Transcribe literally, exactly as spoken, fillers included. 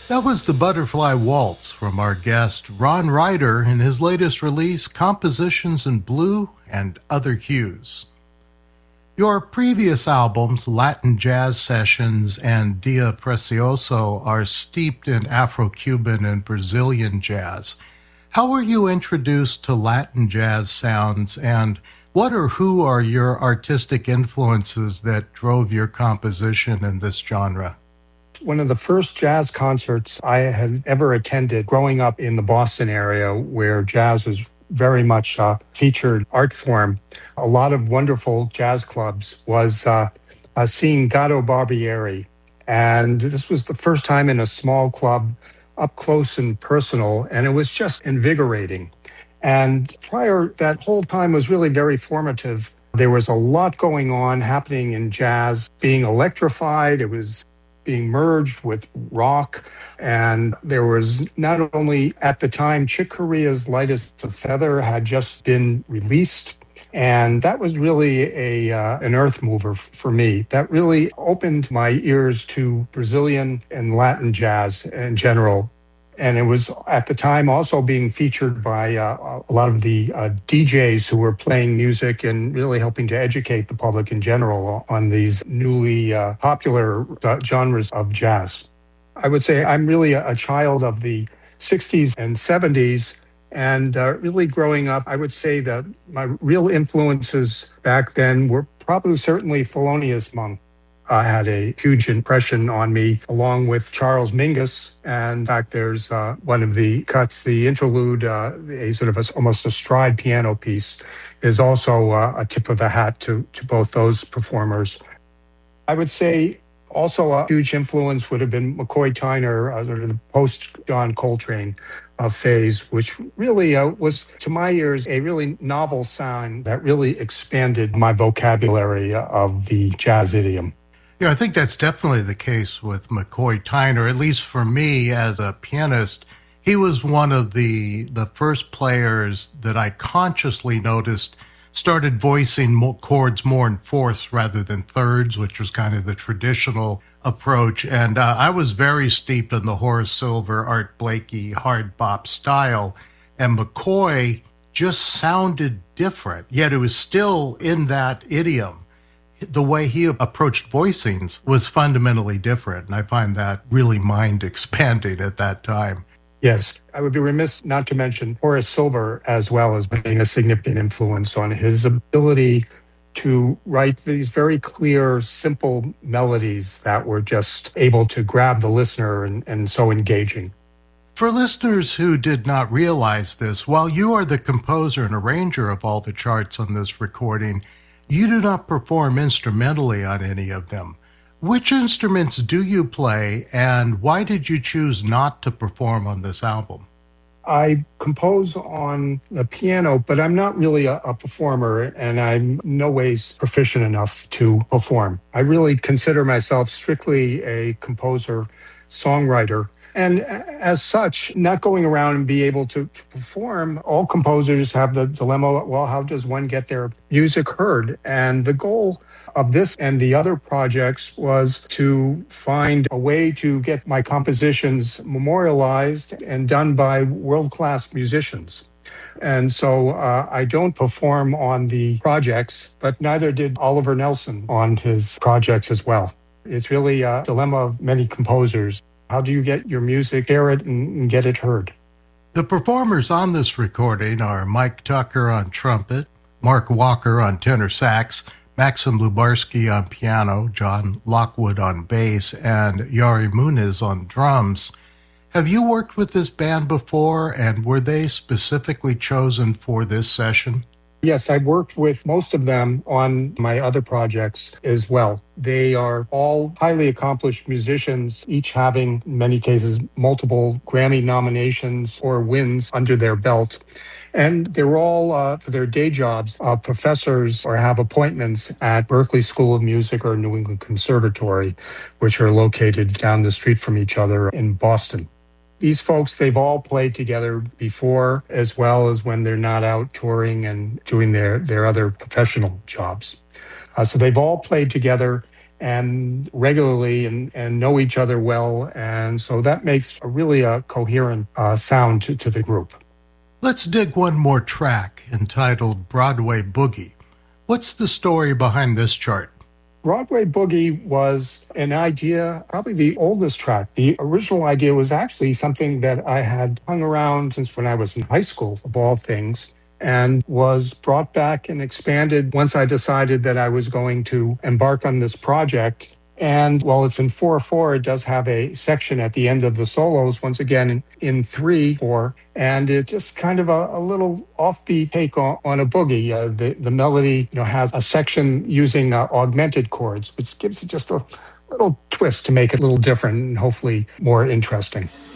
That was the Butterfly Waltz from our guest Ron Ryder in his latest release, Compositions in Blue and Other Hues. Your previous albums, Latin Jazz Sessions and Dia Precioso, are steeped in Afro-Cuban and Brazilian jazz. How were you introduced to Latin jazz sounds, and what or who are your artistic influences that drove your composition in this genre? One of the first jazz concerts I had ever attended growing up in the Boston area, where jazz was very much a featured art form, a lot of wonderful jazz clubs, was uh, uh, seeing Gato Barbieri. And this was the first time in a small club, up close and personal, and it was just invigorating. And prior, that whole time was really very formative. There was a lot going on happening in jazz, being electrified. It was being merged with rock. And there was not only at the time, Chick Corea's Light as a Feather had just been released. And that was really a uh, an earth mover f- for me. That really opened my ears to Brazilian and Latin jazz in general. And it was at the time also being featured by uh, a lot of the uh, D Js who were playing music and really helping to educate the public in general on these newly uh, popular uh, genres of jazz. I would say I'm really a, a child of the sixties and seventies. And uh, really growing up, I would say that my real influences back then were probably certainly Thelonious Monk. Uh, had a huge impression on me, along with Charles Mingus. And in fact, there's uh, one of the cuts, the interlude, uh, a sort of a, almost a stride piano piece, is also uh, a tip of the hat to, to both those performers. I would say also a huge influence would have been McCoy Tyner, uh, sort of the post-John Coltrane uh, phase, which really uh, was, to my ears, a really novel sound that really expanded my vocabulary of the jazz idiom. Yeah, I think that's definitely the case with McCoy Tyner. At least for me as a pianist, he was one of the the first players that I consciously noticed started voicing more chords more in fourths rather than thirds, which was kind of the traditional approach. And uh, I was very steeped in the Horace Silver, Art Blakey, hard bop style. And McCoy just sounded different, yet it was still in that idiom. The way he approached voicings was fundamentally different, and I find that really mind-expanding at that time. Yes, I would be remiss not to mention Horace Silver as well as being a significant influence on his ability to write these very clear, simple melodies that were just able to grab the listener and, and so engaging. For listeners who did not realize this, while you are the composer and arranger of all the charts on this recording, you do not perform instrumentally on any of them. Which instruments do you play, and why did you choose not to perform on this album? I compose on the piano, but I'm not really a, a performer, and I'm no ways proficient enough to perform. I really consider myself strictly a composer, songwriter. And as such, not going around and be able to, to perform, all composers have the dilemma, well, how does one get their music heard? And the goal of this and the other projects was to find a way to get my compositions memorialized and done by world-class musicians. And so uh, I don't perform on the projects, but neither did Oliver Nelson on his projects as well. It's really a dilemma of many composers. How do you get your music, share it, and get it heard? The performers on this recording are Mike Tucker on trumpet, Mark Walker on tenor sax, Maxim Lubarsky on piano, John Lockwood on bass, and Yari Muniz on drums. Have you worked with this band before, and were they specifically chosen for this session? Yes, I've worked with most of them on my other projects as well. They are all highly accomplished musicians, each having, in many cases, multiple Grammy nominations or wins under their belt. And they're all, uh, for their day jobs, uh, professors or have appointments at Berklee School of Music or New England Conservatory, which are located down the street from each other in Boston. These folks, they've all played together before, as well as when they're not out touring and doing their, their other professional jobs. Uh, so they've all played together, and regularly and, and know each other well. And so that makes a really a coherent uh, sound to, to the group. Let's dig one more track entitled Broadway Boogie. What's the story behind this chart? Broadway Boogie was an idea, probably the oldest track. The original idea was actually something that I had hung around since when I was in high school, of all things, and was brought back and expanded once I decided that I was going to embark on this project. And while it's in four four, it does have a section at the end of the solos, once again in, in three four, and it's just kind of a, a little offbeat take on, on a boogie. Uh, the, the melody you know, has a section using uh, augmented chords, which gives it just a little twist to make it a little different and hopefully more interesting.